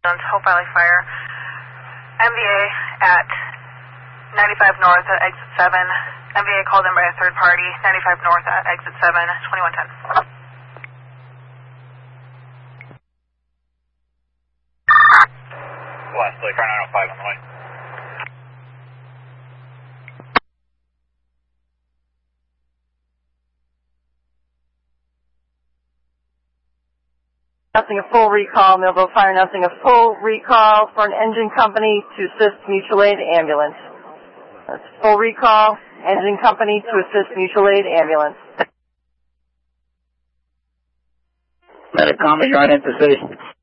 Hope Valley Fire. MVA at 95 North at exit 7. MVA called in by a third party, 95 North at exit 7, 2110. Wesley, car 905 on the way. Nothing, a full recall, Millville Fire, nothing, a full recall for an engine company to assist mutual aid ambulance. That's full recall, engine company to assist mutual aid ambulance. Medicom is right at the city.